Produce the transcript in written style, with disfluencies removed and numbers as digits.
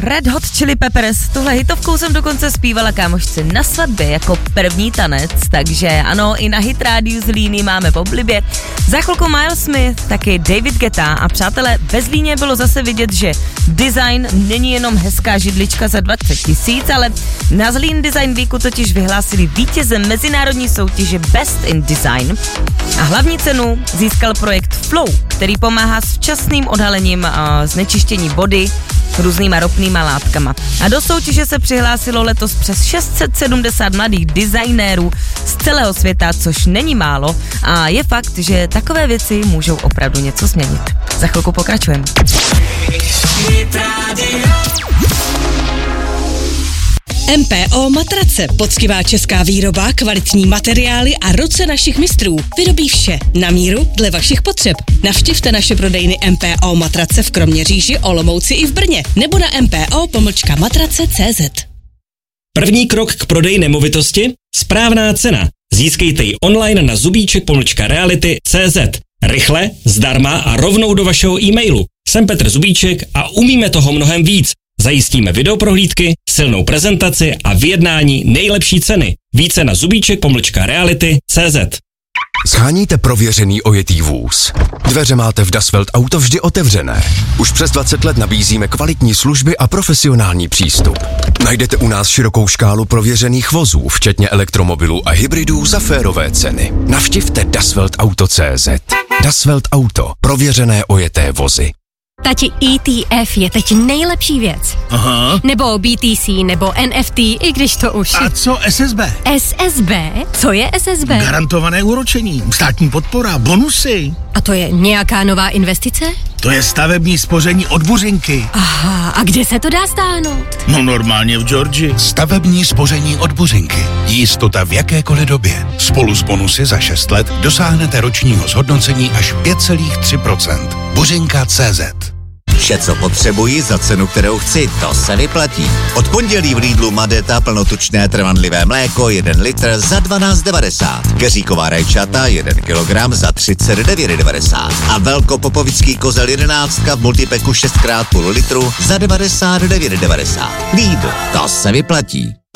Red Hot Chili Peppers. Tuhle hitovkou jsem dokonce zpívala kámošce na svatbě jako první tanec, takže ano, i na Hit rádiu z Líny máme v oblibě. Za chvilku Miles Smith, taky David Guetta a přátelé, ve Zlíně bylo zase vidět, že design není jenom hezká židlička za 20 000, ale na Zlín Design Weeku totiž vyhlásili vítěze mezinárodní soutěže Best in Design a hlavní cenu získal projekt Flow, který pomáhá s včasným odhalením znečištění vody různýma ropnýma látkama. A do soutěže se přihlásilo letos přes 670 mladých designérů z celého světa, což není málo a je fakt, že takové věci můžou opravdu něco změnit. Za chvilku pokračujeme. MPO Matrace, poctivá česká výroba, kvalitní materiály a ruce našich mistrů. Vyrobí vše na míru dle vašich potřeb. Navštivte naše prodejny MPO Matrace v Kroměříži, Olomouci i v Brně nebo na mpo-matrace.cz. První krok k prodeji nemovitosti? Správná cena. Získejte ji online na zubíček-reality.cz. Rychle, zdarma a rovnou do vašeho e-mailu. Jsem Petr Zubíček a umíme toho mnohem víc. Zajistíme videoprohlídky, silnou prezentaci a vyjednání nejlepší ceny. Více na zubíček-reality.cz. Sháníte prověřený ojetý vůz. Dveře máte v Das Welt Auto vždy otevřené. Už přes 20 let nabízíme kvalitní služby a profesionální přístup. Najdete u nás širokou škálu prověřených vozů, včetně elektromobilů a hybridů za férové ceny. Navštivte dasweltauto.cz. Das Welt Auto. Prověřené ojeté vozy. Tati, ETF je teď nejlepší věc. Aha. Nebo BTC, nebo NFT, i když to už... A co SSB? SSB? Co je SSB? Garantované úročení, státní podpora, bonusy. A to je nějaká nová investice? To je stavební spoření od Buřinky. Aha, a kde se to dá stáhnout? No normálně v Georgii. Stavební spoření od Buřinky. Jistota v jakékoliv době. Spolu s bonusy za 6 let dosáhnete ročního zhodnocení až 5,3%. Buřinka.cz. Vše, co potřebuji za cenu, kterou chci, to se vyplatí. Od pondělí v Lidlu Madeta plnotučné trvanlivé mléko 1 litr za 12,90. Keříková rajčata 1 kilogram za 39,90. A velkopopovický kozel 11 v multipeku 6x půl litru za 99,90. Lidl, to se vyplatí.